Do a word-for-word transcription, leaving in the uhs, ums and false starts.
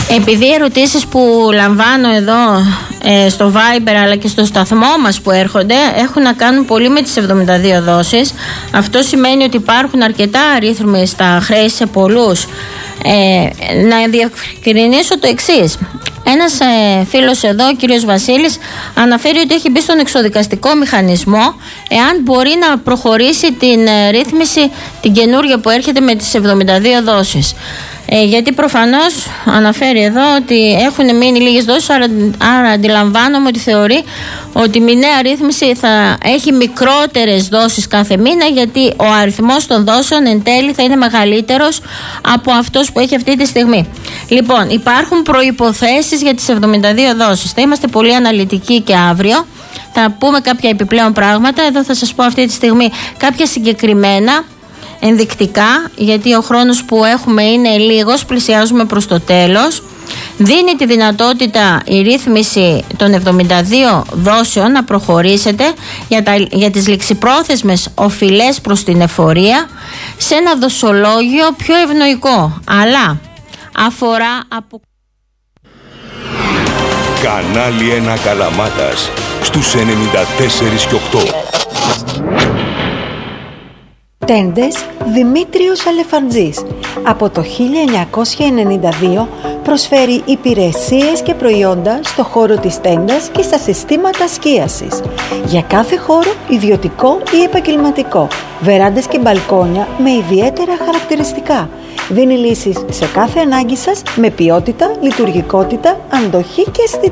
Επειδή οι ερωτήσεις που λαμβάνω εδώ ε, στο Viber αλλά και στο σταθμό μας που έρχονται έχουν να κάνουν πολύ με τις εβδομήντα δύο δόσεις, αυτό σημαίνει ότι υπάρχουν αρκετά αριθμοί στα χρέη σε πολλούς. Ε, να διευκρινίσω το εξής. Ένας ε, φίλος εδώ, ο κύριος Βασίλης, αναφέρει ότι έχει μπει στον εξοδικαστικό μηχανισμό εάν μπορεί να προχωρήσει την ε, ρύθμιση την καινούργια που έρχεται με τις εβδομήντα δύο δόσεις. Ε, γιατί προφανώς αναφέρει εδώ ότι έχουν μείνει λίγες δόσεις, άρα, άρα αντιλαμβάνομαι ότι θεωρεί ότι η νέα ρύθμιση θα έχει μικρότερες δόσεις κάθε μήνα, γιατί ο αριθμός των δόσεων εν τέλει θα είναι μεγαλύτερος από αυτός που έχει αυτή τη στιγμή. Λοιπόν, υπάρχουν προϋποθέσεις για τις εβδομήντα δύο δόσεις. Θα είμαστε πολύ αναλυτικοί και αύριο. Θα πούμε κάποια επιπλέον πράγματα. Εδώ θα σας πω αυτή τη στιγμή κάποια συγκεκριμένα ενδεικτικά, γιατί ο χρόνος που έχουμε είναι λίγος, πλησιάζουμε προς το τέλος. Δίνει τη δυνατότητα η ρύθμιση των εβδομήντα δύο δόσεων να προχωρήσετε για, τα, για τις ληξιπρόθεσμες οφειλές προς την εφορία σε ένα δοσολόγιο πιο ευνοϊκό, αλλά αφορά από... Κανάλι ένα Καλαμάτας στους ενενήντα τέσσερα και οκτώ. Τέντες Δημήτριος Αλεφαντζής. Από το χίλια εννιακόσια ενενήντα δύο προσφέρει υπηρεσίες και προϊόντα στο χώρο της τέντας και στα συστήματα σκίασης. Για κάθε χώρο, ιδιωτικό ή επαγγελματικό, βεράντες και μπαλκόνια με ιδιαίτερα χαρακτηριστικά. Δίνει λύσεις σε κάθε ανάγκη σας με ποιότητα, λειτουργικότητα, αντοχή και αισθητική.